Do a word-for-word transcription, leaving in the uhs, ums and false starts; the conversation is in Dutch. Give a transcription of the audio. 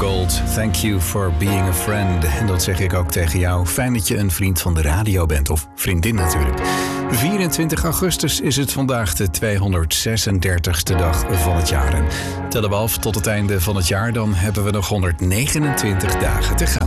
Gold. Thank you for being a friend. En dat zeg ik ook tegen jou. Fijn dat je een vriend van de radio bent. Of vriendin natuurlijk. vierentwintig augustus is het vandaag de tweehonderdzesendertigste dag van het jaar. En tellen we af tot het einde van het jaar, dan hebben we nog honderdnegenentwintig dagen te gaan.